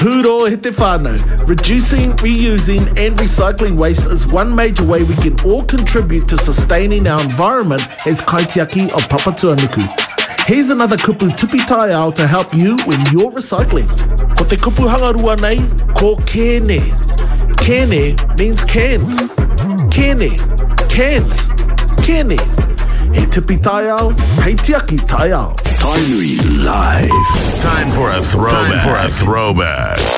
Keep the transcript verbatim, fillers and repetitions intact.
Puro he te whānau. Reducing, reusing and recycling waste is one major way we can all contribute to sustaining our environment as kaitiaki of Papatūānuku. Here's another kupu tupi tai ao to help you when you're recycling. Ko te kupu hangarua nei, ko kēne. Kēne means cans. Kēne, cans, kēne. He tupi tai ao, hei tiaki tai ao. Tainui Live. Time for a throwback. Time for a throwback.